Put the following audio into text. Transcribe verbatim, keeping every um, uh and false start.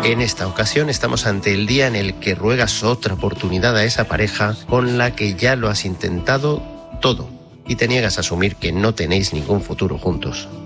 En esta ocasión estamos ante el día en el que ruegas otra oportunidad a esa pareja con la que ya lo has intentado todo y te niegas a asumir que no tenéis ningún futuro juntos.